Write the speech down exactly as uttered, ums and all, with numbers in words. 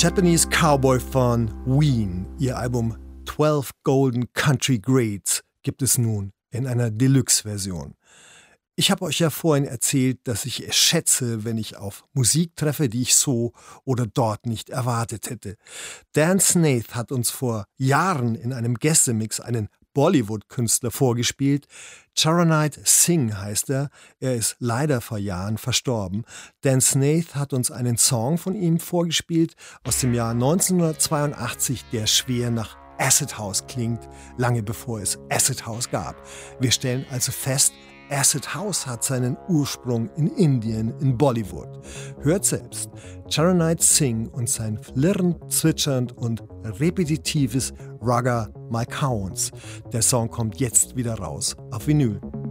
Japanese Cowboy von Ween. Ihr Album zwölf Golden Country Greats gibt es nun in einer Deluxe-Version. Ich habe euch ja vorhin erzählt, dass ich es schätze, wenn ich auf Musik treffe, die ich so oder dort nicht erwartet hätte. Dan Snaith hat uns vor Jahren in einem Gästemix einen Bollywood-Künstler vorgespielt. Charanjit Singh heißt er. Er ist leider vor Jahren verstorben. Dan Snaith hat uns einen Song von ihm vorgespielt aus dem Jahr neunzehnhundertzweiundachtzig, der schwer nach Acid House klingt, lange bevor es Acid House gab. Wir stellen also fest, Acid House hat seinen Ursprung in Indien, in Bollywood. Hört selbst Charanjit Singh und sein flirrend, zwitschernd und repetitives Raga My Counts. Der Song kommt jetzt wieder raus auf Vinyl.